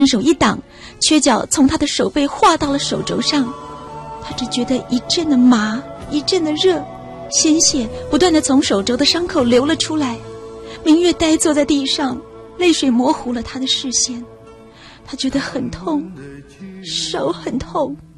手一挡，缺角从他的手背划到了手肘上，他只觉得一阵的麻，一阵的热，鲜血不断地从手肘的伤口流了出来。明月呆坐在地上，泪水模糊了他的视线，他觉得很痛，手很痛。